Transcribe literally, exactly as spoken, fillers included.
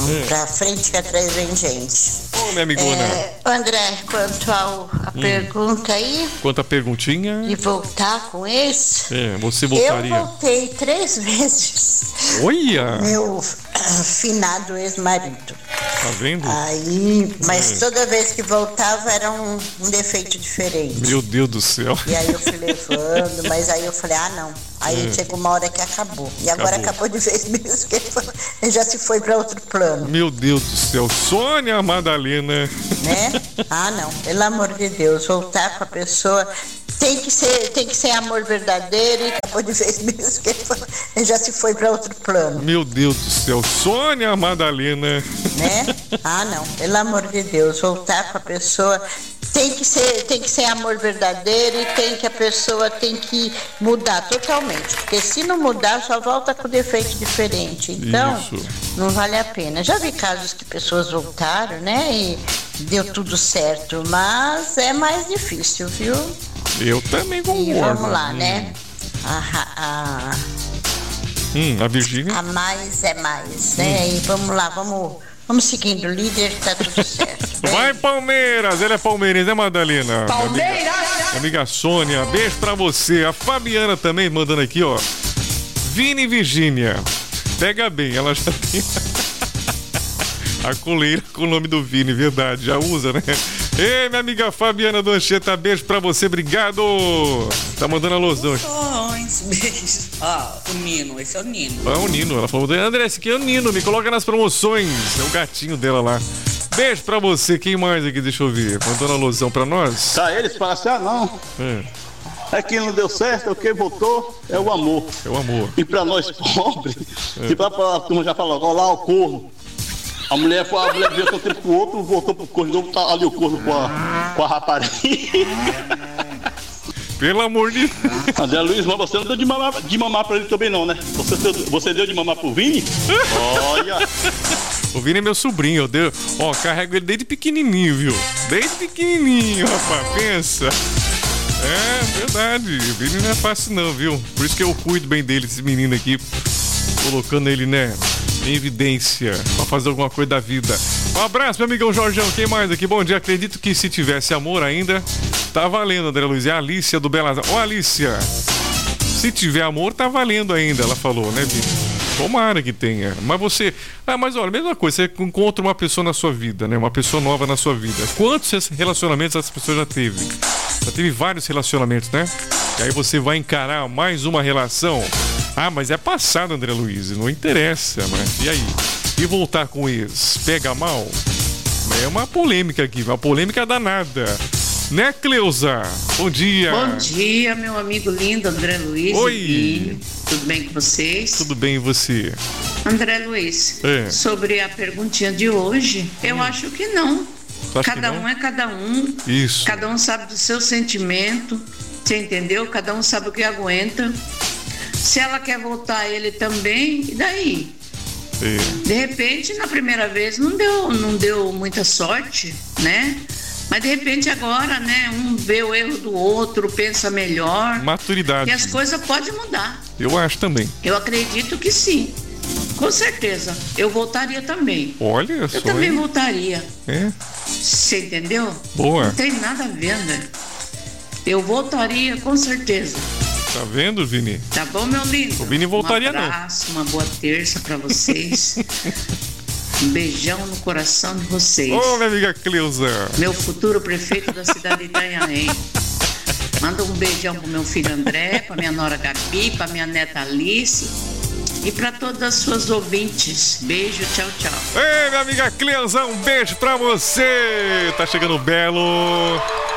é. Pra frente que atrás vem gente. Ô, oh, minha amigona. É, André, quanto ao, a hum. pergunta aí. Quanto a perguntinha. De voltar com esse. É, você voltaria. Eu voltei três vezes. Olha! Meu finado ex-marido. Tá vendo? Aí, mas é. toda vez que voltava era um, um defeito diferente. Meu Deus do céu. E aí eu fui levando, mas aí eu falei, ah não. Aí é. chegou uma hora que acabou. E agora acabou, acabou de vez mesmo, que ele já se foi para outro plano. Meu Deus do céu. Sônia Madalena. Né? Ah não, pelo amor de Deus, voltar com a pessoa. Tem que ser, tem que ser amor verdadeiro e acabou de vez mesmo que ele já se foi para outro plano. Meu Deus do céu, Sônia Madalena. Né? Ah, não, pelo amor de Deus, voltar com a pessoa tem que ser, tem que ser amor verdadeiro e tem que a pessoa tem que mudar totalmente, porque se não mudar só volta com defeito diferente. Então, isso. Não vale a pena. Já vi casos que pessoas voltaram, né? E deu tudo certo, mas é mais difícil, viu? Eu também concordo. E vamos lá, hum. né? A, a, hum, a Virgínia? A mais é mais, né? Hum. E vamos lá, vamos, vamos seguindo o líder, tá tudo certo. Né? Vai, Palmeiras! Ela é palmeirense, né, Madalena? Palmeiras! Minha amiga, minha amiga Sônia, beijo pra você. A Fabiana também mandando aqui, ó. Vini e Virgínia. Pega bem, ela já tem a coleira com o nome do Vini, verdade, já usa, né? Ei, minha amiga Fabiana do Anchieta, beijo pra você, obrigado! Tá mandando alusão. Beijos. Ah, o Nino, esse é o Nino. Ah, o Nino, ela falou, André, esse aqui é o Nino, me coloca nas promoções. É o gatinho dela lá. Beijo pra você, quem mais aqui, deixa eu ver, mandando alusão pra nós? Tá, eles falam assim, ah, não. É. É que não deu certo, é o que voltou, é o amor. É o amor. E pra nós pobres, é. tipo, a turma já falou, olha lá o corno. A mulher, a mulher veio um tempo pro outro, voltou pro corno, tá ali o corno com a, com a rapariga. Pelo amor de Deus. André Luiz, mas você não deu de mamar, de mamar pra ele também não, né? Você deu, você deu de mamar pro Vini? Olha. O Vini é meu sobrinho, eu deu, ó, carrego ele desde pequenininho, viu? Desde pequenininho, rapaz, pensa. É, verdade, o Vini não é fácil não, viu? Por isso que eu cuido bem dele, esse menino aqui, colocando ele, né, em evidência, pra fazer alguma coisa da vida. Um abraço, meu amigão Jorjão, quem mais aqui? Bom dia, acredito que se tivesse amor ainda, tá valendo, André Luiz. É a Alicia do Belas. Ó, Alicia, se tiver amor, tá valendo ainda, ela falou, né, Vini? Tomara que tenha. Mas você... Ah, mas olha, mesma coisa, você encontra uma pessoa na sua vida, né? Uma pessoa nova na sua vida. Quantos relacionamentos essa pessoa já teve? Já teve vários relacionamentos, né? E aí você vai encarar mais uma relação. Ah, mas é passado, André Luiz. Não interessa, mas e aí? E voltar com ex? Pega mal? É uma polêmica aqui, uma polêmica danada. Né, Cleusa? Bom dia. Bom dia, meu amigo lindo André Luiz. Oi. Tudo bem com vocês? Tudo bem, e você? André Luiz, é. sobre a perguntinha de hoje, hum. eu acho que não. Cada um é cada um. Isso. Cada um sabe do seu sentimento. Você entendeu? Cada um sabe o que aguenta. Se ela quer voltar ele também, e daí? É. De repente, na primeira vez não deu, não deu muita sorte, né? Mas de repente agora, né, um vê o erro do outro, pensa melhor. Maturidade. E as coisas podem mudar. Eu acho também. Eu acredito que sim. Com certeza. Eu voltaria também. Olha só. Eu também voltaria. É? Você entendeu? Boa. Não tem nada a ver, né? Eu voltaria com certeza. Tá vendo, Vini? Tá bom, meu lindo? O Vini voltaria, não. Um abraço, não. Uma boa terça pra vocês. Um beijão no coração de vocês. Ô, oh, minha amiga Cleusa. Meu futuro prefeito da cidade de Itanhaém. Manda um beijão pro meu filho André, pra minha nora Gabi, pra minha neta Alice e pra todas as suas ouvintes. Beijo, tchau, tchau. Ei, minha amiga Cleusa, um beijo pra você. Tá chegando o Belo.